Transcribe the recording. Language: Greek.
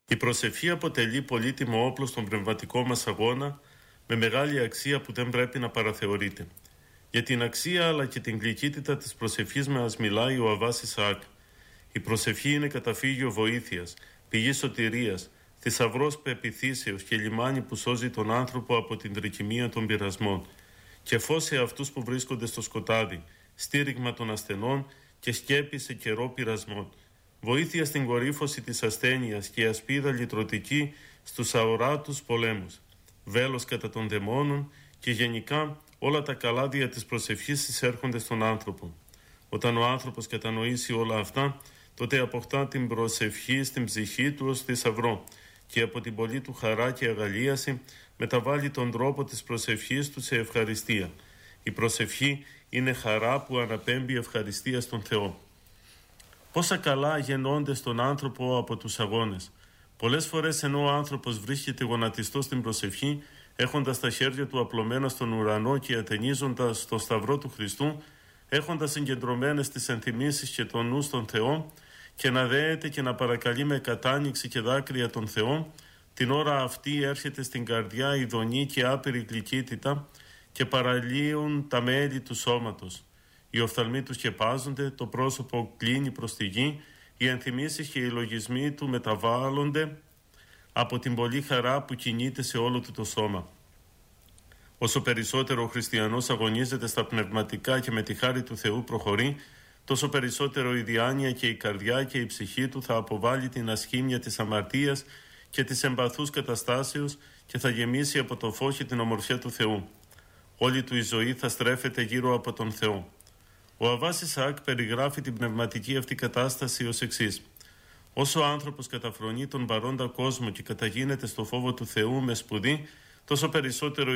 Η προσευχή αποτελεί πολύτιμο όπλο στον πνευματικό μας αγώνα, με μεγάλη αξία που δεν πρέπει να παραθεωρείται. Για την αξία αλλά και την γλυκύτητα της προσευχής μας μιλάει ο Αββάς Ισαάκ. Η προσευχή είναι καταφύγιο βοήθειας, πηγή σωτηρίας, θησαυρός πεποιθήσεως και λιμάνι που σώζει τον άνθρωπο από την τρικυμία των πειρασμών, και φως σε αυτούς που βρίσκονται στο σκοτάδι, στήριγμα των ασθενών και σκέπη σε καιρό πειρασμών. Βοήθεια στην κορύφωση της ασθένειας και ασπίδα λυτρωτική στους αοράτους πολέμους. Βέλος κατά των δαιμόνων και γενικά όλα τα καλάδια της προσευχής εισέρχονται στον άνθρωπο. Όταν ο άνθρωπος κατανοήσει όλα αυτά, τότε αποκτά την προσευχή στην ψυχή του ως θησαυρό και από την πολλή του χαρά και αγαλίαση μεταβάλλει τον τρόπο της προσευχής του σε ευχαριστία. Η προσευχή είναι χαρά που αναπέμπει ευχαριστία στον Θεό. Πόσα καλά γεννώνται στον άνθρωπο από τους αγώνες. Πολλές φορές ενώ ο άνθρωπος βρίσκεται γονατιστός στην προσευχή, έχοντας τα χέρια του απλωμένα στον ουρανό και ατενίζοντας το σταυρό του Χριστού, έχοντας συγκεντρωμένες τις ενθυμίσεις και τον νου στον Θεό, και να δέεται και να παρακαλεί με κατάνοιξη και δάκρυα τον Θεό, την ώρα αυτή έρχεται στην καρδιά ειδονή και άπειρη γλυκύτητα και παραλύουν τα μέλη του σώματος. Οι οφθαλμοί του σκεπάζονται, το πρόσωπο κλείνει προς τη γη, οι ενθυμίσεις και οι λογισμοί του μεταβάλλονται από την πολλή χαρά που κινείται σε όλο του το σώμα. Όσο περισσότερο ο χριστιανός αγωνίζεται στα πνευματικά και με τη χάρη του Θεού προχωρεί, τόσο περισσότερο η διάνοια και η καρδιά και η ψυχή του θα αποβάλει την ασχήμια της αμαρτίας και της εμπαθούς καταστάσεως και θα γεμίσει από το φως και την ομορφιά του Θεού. Όλη του η ζωή θα στρέφεται γύρω από τον Θεό. Ο Αββάς Ισαάκ περιγράφει την πνευματική αυτή κατάσταση ως εξής. Όσο ο άνθρωπος καταφρονεί τον παρόντα κόσμο και καταγίνεται στο φόβο του Θεού με σπουδή, τόσο περισσότερο